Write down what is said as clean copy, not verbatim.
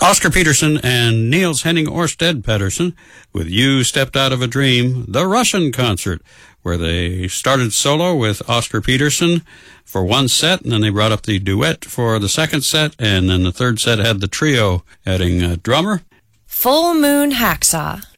Oscar Peterson and Niels Henning Orsted Pedersen with You Stepped Out of a Dream, the Russian concert, where they started solo with Oscar Peterson for one set, and then they brought up the duet for the second set, and then the third set had the trio adding a drummer. Full Moon Hacksaw.